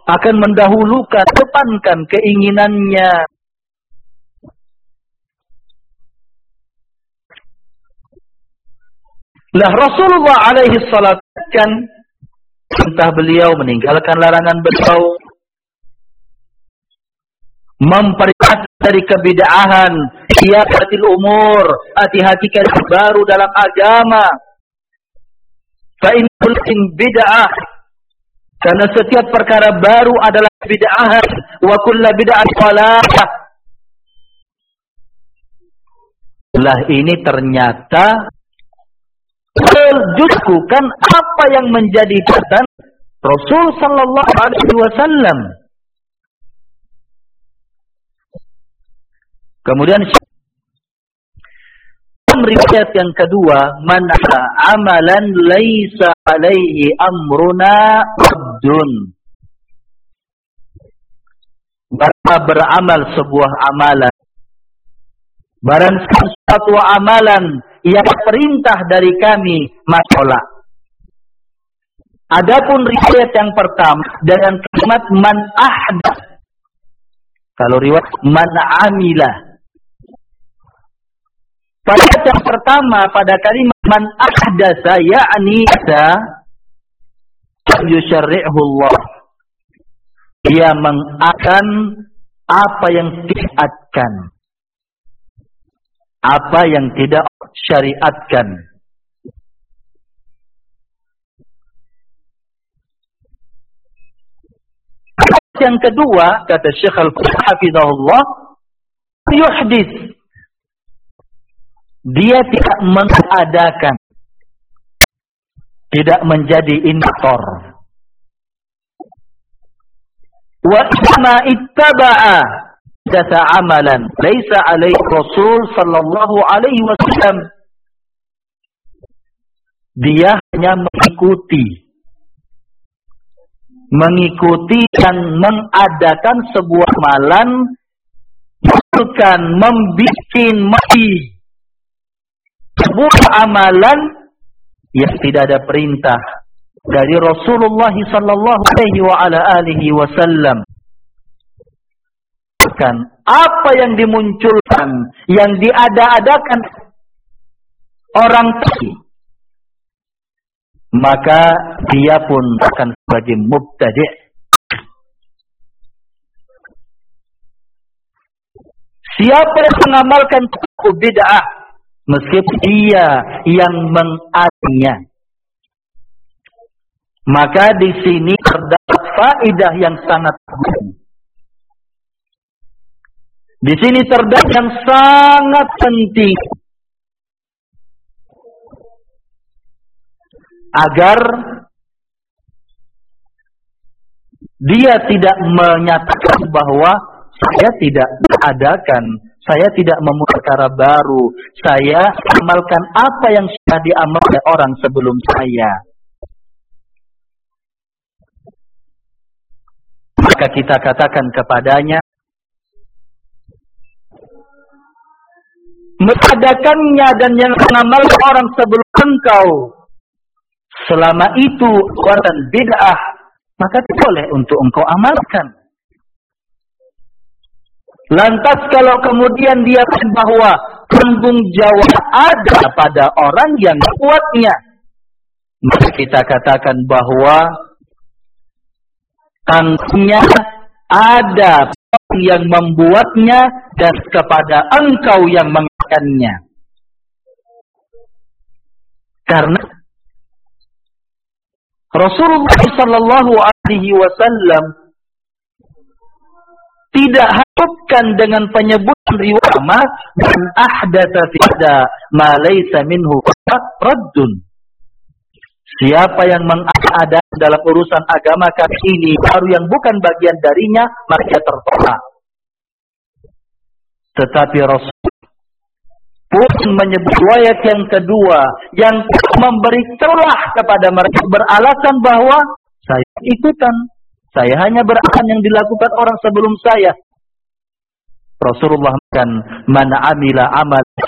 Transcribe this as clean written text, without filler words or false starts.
akan mendahulukan, depankan keinginannya. Lah Rasulullah alaihi salat kan perintah beliau, meninggalkan larangan beliau, memperingatkan dari kebid'ahan, siapatil umur, hati-hati kalian baru dalam agama. Fa in kullu bid'ah, karena setiap perkara baru adalah bid'ahan, wa kullu bid'atin dhalalah. Lah ini ternyata justru kan apa yang menjadi pesan Rasul sallallahu alaihi wasallam. Kemudian riwayat yang kedua, man amalan laisa alaihi amruna raddun. Barang beramal sebuah amalan, barang suatu amalan yang perintah dari kami, maka tolak. Adapun riwayat yang pertama dengan kalimat man ahdath, kalau riwayat man amilah, pada yang pertama pada kalimat man ahdatsa yakni yusyarri'hu Allah, dia mengakan apa yang disyariatkan, apa yang tidak syariatkan. Yang kedua, kata Syekh Al-Hafizahullah, yuhdits, dia tidak mengadakan, tidak menjadi inaktor. Wa ma ittaba'a data amalan laisa alaihi Rasul sallallahu alaihi wasallam, dia hanya mengikuti dan mengadakan sebuah amalan, bukan membuat sebuah amalan yang tidak ada perintah dari Rasulullah sallallahu alaihi wasallam. Apa yang dimunculkan, yang diada-adakan orang tadi, maka dia pun akan sebagai mubtadi'. Siapa yang mengamalkan bid'ah, meskipun dia yang mengadanya, maka di sini terdapat faedah yang sangat penting. Di sini terdapat yang sangat penting, agar dia tidak menyatakan bahwa saya tidak mengadakan, saya tidak memulai perkara baru, saya amalkan apa yang sudah diamalkan oleh orang sebelum saya. Maka kita katakan kepadanya, mengadakannya dan yang mengamalkan orang sebelum engkau, selama itu perbuatan bid'ah, maka boleh untuk engkau amalkan. Lantas kalau kemudian dia bahwa tanggung jawab ada pada orang yang membuatnya, maka kita katakan bahwa tanggungnya ada yang membuatnya dan kepada engkau yang mengakannya. Karena Rasulullah sallallahu alaihi wasallam tidak harapkan dengan penyebutan riwayat man ahdatsa fi ma laysa minhu raddun. Siapa yang mengada dalam urusan agama kami ini baru yang bukan bagian darinya, maka tertolak. Tetapi Rasul pun menyebut riwayat yang kedua yang memberi celah kepada mereka beralasan bahwa saya ikutan, saya hanya beramal yang dilakukan orang sebelum saya. Rasulullah kan man amila amal